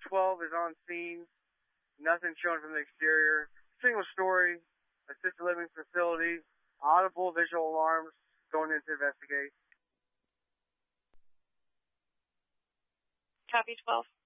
12 is on scene. Nothing shown from the exterior. Single story, assisted living facility, audible visual alarms, going in to investigate. Copy 12.